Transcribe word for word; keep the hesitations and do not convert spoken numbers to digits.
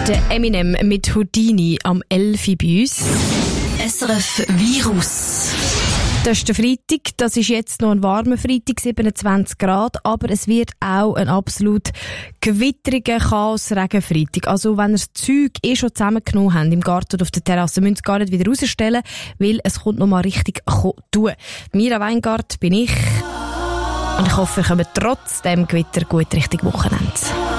Der Eminem mit Houdini am elf Uhr bei uns. S R F Virus. Das ist der Freitag. Das ist jetzt noch ein warmer Freitag, siebenundzwanzig Grad. Aber es wird auch ein absolut gewitteriger Chaos-Regen-Freitag. Also, wenn ihr das Zeug eh schon zusammengenommen habt im Garten oder auf der Terrasse, müsst ihr es gar nicht wieder rausstellen, weil es kommt noch mal richtig tun. Mira Weingart bin ich. Und ich hoffe, wir kommen trotz dem Gewitter gut Richtung Wochenende.